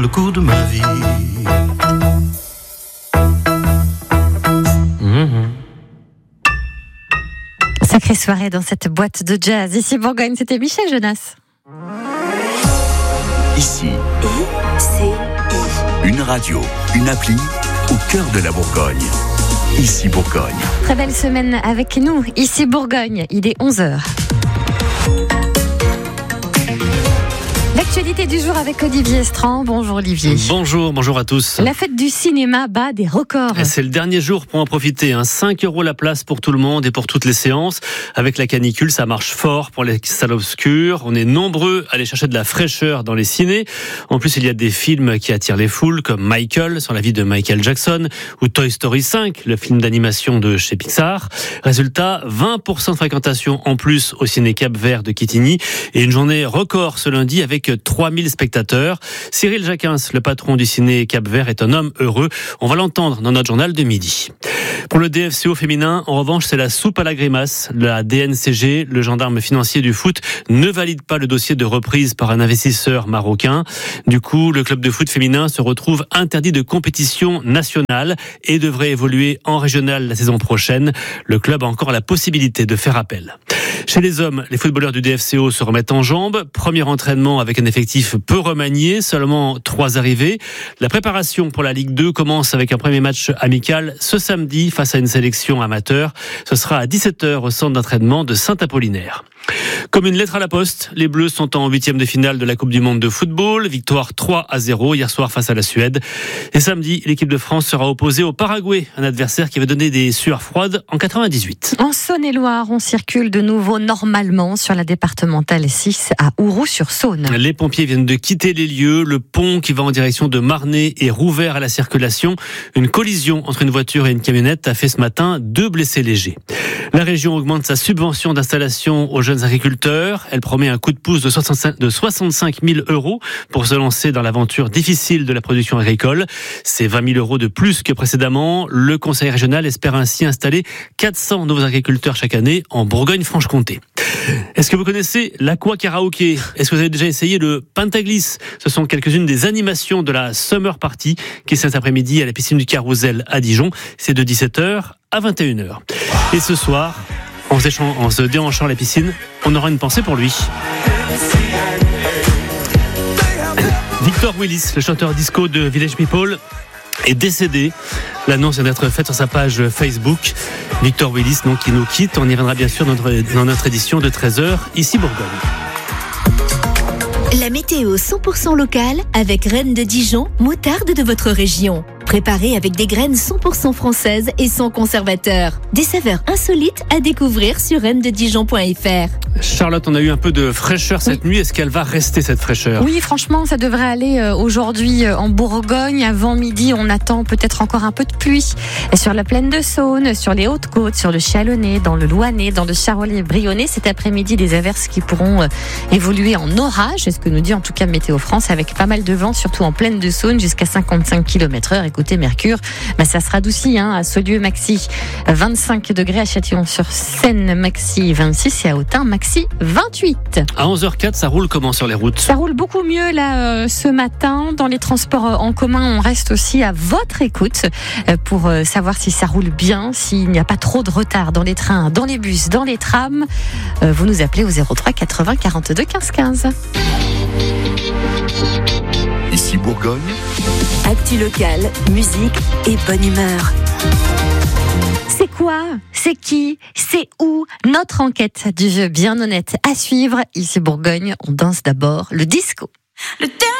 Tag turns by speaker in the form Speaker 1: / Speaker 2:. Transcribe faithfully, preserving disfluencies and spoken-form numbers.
Speaker 1: le coup de ma vie. Mmh.
Speaker 2: Sacrée soirée dans cette boîte de jazz. Ici Bourgogne, c'était Michel Jonas.
Speaker 3: Ici,
Speaker 4: I, C, I.
Speaker 3: une radio, une appli au cœur de la Bourgogne. Ici Bourgogne.
Speaker 2: Très belle semaine avec nous. Ici Bourgogne, il est onze heures. L'actualité du jour avec Olivier Estrand. Bonjour Olivier.
Speaker 5: Bonjour, bonjour à tous.
Speaker 2: La fête du cinéma bat des records.
Speaker 5: C'est le dernier jour pour en profiter. Hein. cinq euros la place pour tout le monde et pour toutes les séances. Avec la canicule, ça marche fort pour les salles obscures. On est nombreux à aller chercher de la fraîcheur dans les cinés. En plus, il y a des films qui attirent les foules, comme Michael, sur la vie de Michael Jackson, ou Toy Story cinq, le film d'animation de chez Pixar. Résultat, vingt pour cent de fréquentation en plus au ciné Cap-Vert de Quetigny et une journée record ce lundi avec trois mille spectateurs. Cyril Jacquins, le patron du ciné Cap-Vert, est un homme heureux. On va l'entendre dans notre journal de midi. Pour le D F C O féminin, en revanche, c'est la soupe à la grimace. La D N C G, le gendarme financier du foot, ne valide pas le dossier de reprise par un investisseur marocain. Du coup, le club de foot féminin se retrouve interdit de compétition nationale et devrait évoluer en régional la saison prochaine. Le club a encore la possibilité de faire appel. Chez les hommes, les footballeurs du D F C O se remettent en jambes. Premier entraînement avec un effectif peu remanié, seulement trois arrivées. La préparation pour la Ligue deux commence avec un premier match amical ce samedi face à une sélection amateur. Ce sera à dix-sept heures au centre d'entraînement de Saint-Apollinaire. Comme une lettre à la poste, les Bleus sont en huitième de finale de la Coupe du Monde de football. Victoire trois à zéro hier soir face à la Suède. Et samedi, l'équipe de France sera opposée au Paraguay, un adversaire qui avait donné des sueurs froides en quatre-vingt-dix-huit.
Speaker 2: En Saône-et-Loire, on circule de nouveau normalement sur la départementale six à Ouroux-sur-Saône.
Speaker 5: Les pompiers viennent de quitter les lieux. Le pont qui va en direction de Marnay est rouvert à la circulation. Une collision entre une voiture et une camionnette a fait ce matin deux blessés légers. La région augmente sa subvention d'installation aux jeunes agriculteurs. Elle promet un coup de pouce de soixante-cinq mille euros pour se lancer dans l'aventure difficile de la production agricole. C'est vingt mille euros de plus que précédemment. Le conseil régional espère ainsi installer quatre cents nouveaux agriculteurs chaque année en Bourgogne-Franche-Comté. Est-ce que vous connaissez l'aqua karaoké ? Est-ce que vous avez déjà essayé le Pentaglisse ? Ce sont quelques-unes des animations de la Summer Party qui est cet après-midi à la piscine du Carousel à Dijon. C'est de dix-sept heures à vingt et une heures. Et ce soir, en se, déchant, en se déhanchant à la piscine, on aura une pensée pour lui. Victor Willis, le chanteur disco de Village People, est décédé. L'annonce vient d'être faite sur sa page Facebook. Victor Willis, donc, qui nous quitte. On y reviendra bien sûr dans notre, dans notre édition de treize heures, ici Bourgogne.
Speaker 4: La météo cent pour cent locale avec Reine de Dijon, moutarde de votre région. Préparée avec des graines cent pour cent françaises et sans conservateur. Des saveurs insolites à découvrir sur reine de dijon point f r.
Speaker 5: Charlotte, on a eu un peu de fraîcheur cette oui. nuit. Est-ce qu'elle va rester cette fraîcheur ?
Speaker 2: Oui, franchement, ça devrait aller aujourd'hui en Bourgogne. Avant midi, on attend peut-être encore un peu de pluie. Et sur la plaine de Saône, sur les Hautes-Côtes, sur le Chalonnais, dans le Louannais, dans le Charolais-Brionnais. Cet après-midi, des averses qui pourront évoluer en orage. C'est ce que nous dit en tout cas Météo France, avec pas mal de vent, surtout en plaine de Saône, jusqu'à cinquante-cinq kilomètres heure. Côté Mercure, bah ça se radoucit hein, à Saulieu maxi vingt-cinq degrés, à Châtillon-sur-Seine maxi vingt-six et à Autun maxi vingt-huit.
Speaker 5: À onze heures quatre, ça roule comment sur les routes ?
Speaker 2: Ça roule beaucoup mieux là euh, ce matin. Dans les transports en commun, on reste aussi à votre écoute euh, pour euh, savoir si ça roule bien, s'il n'y a pas trop de retard dans les trains, dans les bus, dans les trams. Euh, vous nous appelez au zéro trois quatre-vingts quarante-deux quinze quinze.
Speaker 3: Ici Bourgogne.
Speaker 4: Actu local, musique et bonne humeur.
Speaker 2: C'est quoi ? C'est qui ? C'est où ? Notre enquête du jeu bien honnête à suivre. Ici Bourgogne, on danse d'abord le disco. Le